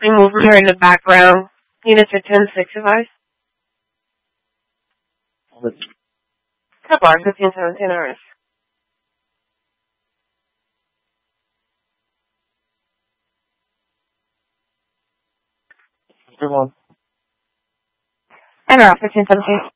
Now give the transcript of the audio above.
remove her in the background. Units are 10-6 advised. Bar 1517 RS. Everyone. NR 1517.